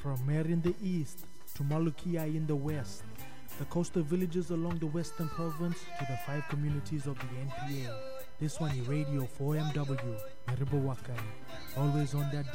From Mer in the east to Malukia in the west, the coastal villages along the western province to the 5 communities of the NPA. This one is Radio 4MW, Meribawakai, always on that